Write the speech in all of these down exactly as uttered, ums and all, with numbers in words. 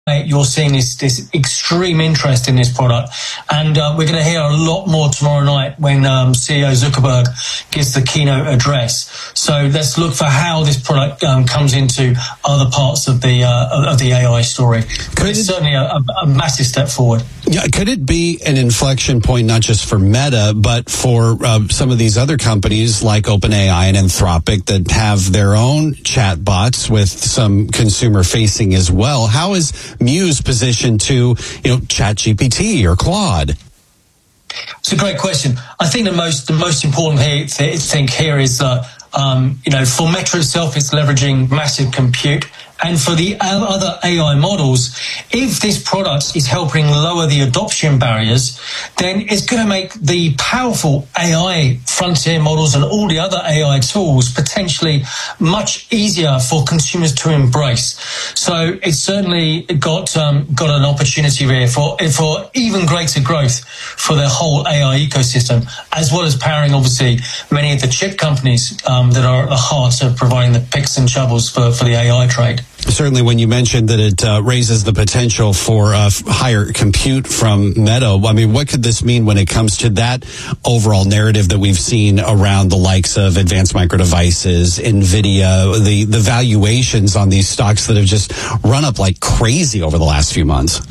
you're seeing this, this extreme interest in this product. And uh, we're going to hear a lot more tomorrow night when um, C E O Zuckerberg gives the keynote address. So let's look for how this product um, comes into other parts of the uh, of the A I story. But it's certainly a, a, a massive step forward. Yeah, could it be an inflection point not just for Meta, but for uh, some of these other companies like OpenAI and Anthropic that have their own chatbots with some consumer facing as well? How is Muse positioned to, you know, ChatGPT or Claude? It's a great question. I think the most the most important here, thing here is that um, you know, for Meta itself, it's leveraging massive compute. And for the other A I models, if this product is helping lower the adoption barriers, then it's going to make the powerful A I frontier models and all the other A I tools potentially much easier for consumers to embrace. So it's certainly got um, got an opportunity there for for even greater growth for the whole A I ecosystem, as well as powering obviously many of the chip companies um, that are at the heart of providing the picks and shovels for, for the A I trade. Certainly, when you mentioned that it uh, raises the potential for uh, higher compute from Meta, I mean, what could this mean when it comes to that overall narrative that we've seen around the likes of Advanced Micro Devices, NVIDIA, the, the valuations on these stocks that have just run up like crazy over the last few months?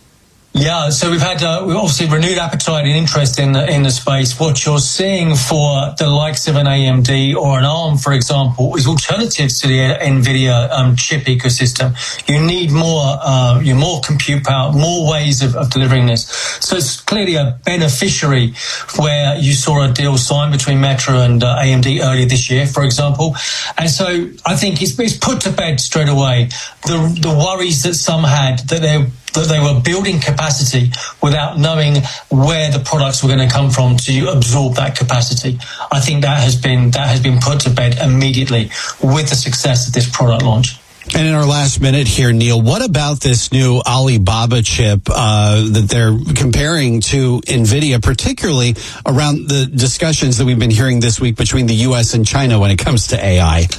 Yeah, so we've had uh, we've obviously renewed appetite and interest in the in the space. What you're seeing for the likes of an A M D or an ARM, for example, is alternatives to the NVIDIA um, chip ecosystem. You need more, uh, you more compute power, more ways of, of delivering this. So it's clearly a beneficiary where you saw a deal signed between Meta and uh, A M D earlier this year, for example. And so I think it's, it's put to bed straight away the the worries that some had that they that they were building capacity without knowing where the products were going to come from to absorb that capacity. I think that has been that has been put to bed immediately with the success of this product launch. And in our last minute here, Neil, what about this new Alibaba chip uh, that they're comparing to NVIDIA, particularly around the discussions that we've been hearing this week between the U S and China when it comes to A I?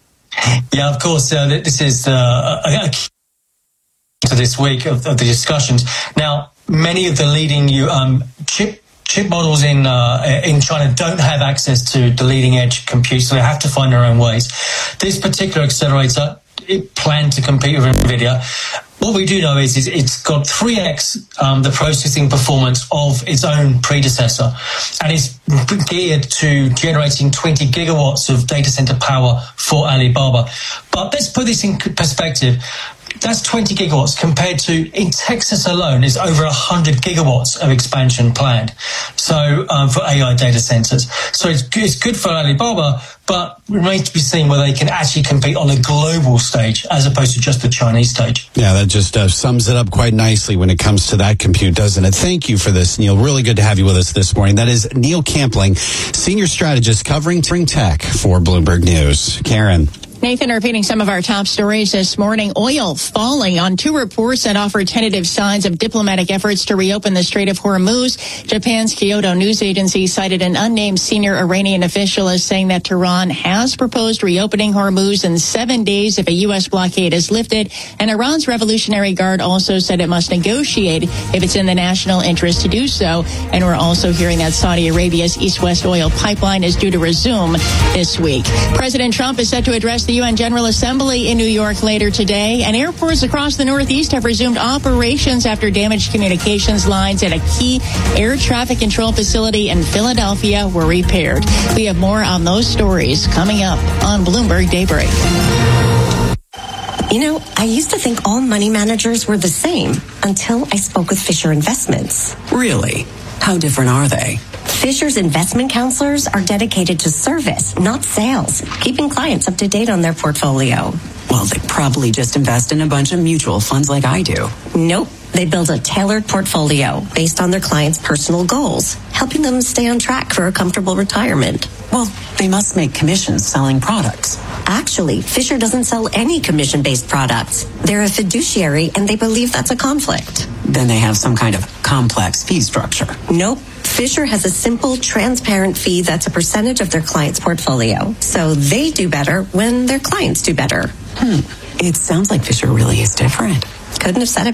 Yeah, of course. Uh, this is uh, a key to this week of, of the discussions. Now, many of the leading um, chip chip models in uh, in China don't have access to the leading edge compute, so they have to find their own ways. This particular accelerator, it planned to compete with NVIDIA. What we do know is, is it's got three x um, the processing performance of its own predecessor, and it's geared to generating twenty gigawatts of data center power for Alibaba. But let's put this in perspective. That's twenty gigawatts compared to, in Texas alone, is over one hundred gigawatts of expansion planned. So um, for A I data centers. So it's, it's good for Alibaba, but remains to be seen whether they can actually compete on a global stage as opposed to just the Chinese stage. Yeah, that just uh, sums it up quite nicely when it comes to that compute, doesn't it? Thank you for this, Neil. Really good to have you with us this morning. That is Neil Campling, Senior Strategist covering tech for Bloomberg News. Karen. Nathan, repeating some of our top stories this morning. Oil falling on two reports that offer tentative signs of diplomatic efforts to reopen the Strait of Hormuz. Japan's Kyodo News Agency cited an unnamed senior Iranian official as saying that Tehran has proposed reopening Hormuz in seven days if a U S blockade is lifted. And Iran's Revolutionary Guard also said it must negotiate if it's in the national interest to do so. And we're also hearing that Saudi Arabia's East-West oil pipeline is due to resume this week. President Trump is set to address the U N General Assembly in New York later today, and airports across the Northeast have resumed operations after damaged communications lines at a key air traffic control facility in Philadelphia were repaired. We have more on those stories coming up on Bloomberg Daybreak. You know, I used to think all money managers were the same until I spoke with Fisher Investments. Really? How different are they? Fisher's investment counselors are dedicated to service, not sales, keeping clients up to date on their portfolio. Well, they probably just invest in a bunch of mutual funds like I do. Nope. They build a tailored portfolio based on their clients' personal goals, helping them stay on track for a comfortable retirement. Well, they must make commissions selling products. Actually, Fisher doesn't sell any commission-based products. They're a fiduciary, and they believe that's a conflict. Then they have some kind of complex fee structure. Nope. Fisher has a simple, transparent fee that's a percentage of their client's portfolio. So they do better when their clients do better. Hmm. It sounds like Fisher really is different. couldn't have said it